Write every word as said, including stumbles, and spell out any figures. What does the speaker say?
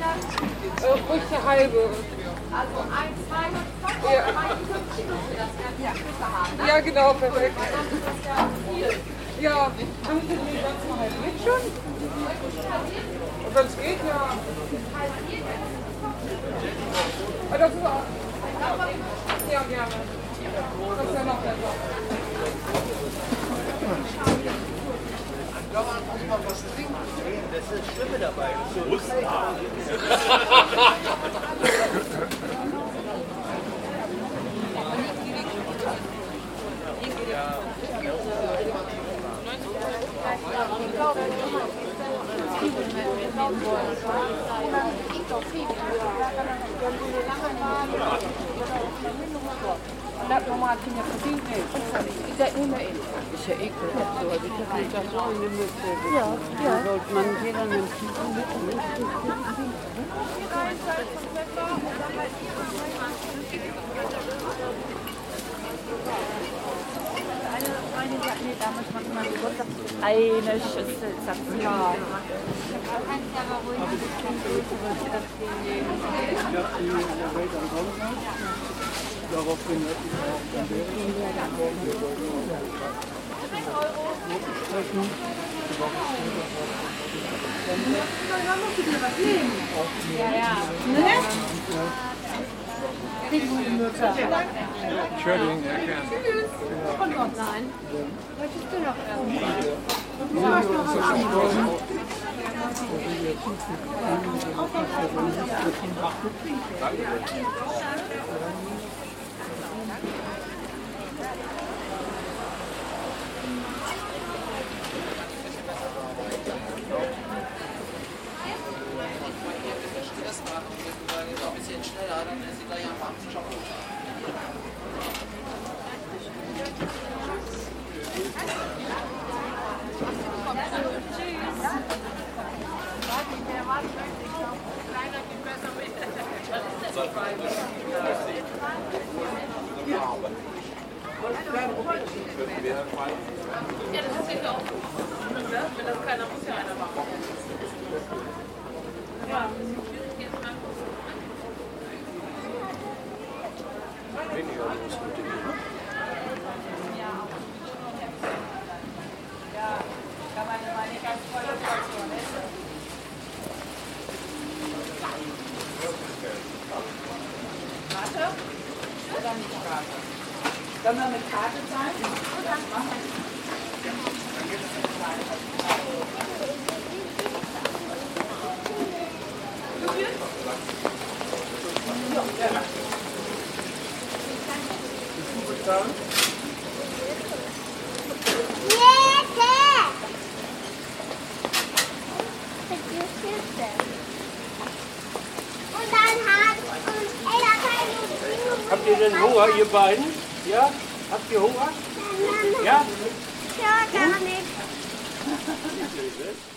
Äh, ruhig eine halbe. Also ein, zwei, Ja. zweiundfünfzig müsste das ja haben, ne? Ja, genau, perfekt. Weil sonst ist das ja viel. Ja, haben Sie die ganze mal halb mit schon? Und wenn es geht, ja. Aber das ist auch. Ja, gerne. Das ist ja noch besser. Dauernd muss man was trinken. Das ist das Schlimme dabei. So ist Dat normaal kun je gezien heeft. Is dat niet meer in? Is ja ekelhaft so. Also ich habe mich das auch in die Mütze. Ja, ja. Da sollte man jeder nimmt Eine sagt, nee, damals macht man Geburtstag. Eine Schüssel, sagt sie. Ja. Kannst du aber ruhig ein bisschen das Ding Ja, die in der Welt am Sonntag. Daraufhin hätte ich auch dann während Ja, ja. Entschuldigung, ja, gern. Kommt noch nein. Was ist denn noch? ein bisschen schneller, dann ist sie gleich am Abend. Ja, das ist ja auch gut. Wenn das keiner muss, ja einer machen. Ja. Kann man immer eine ganz tolle Portion essen. Karte? Oder nicht Karte? Sollen wir mit Karte zahlen? Ja, machen wir. Habt ihr denn Hunger, ihr beiden? Ja? Habt ihr Hunger? Ja? Ja, gar nicht.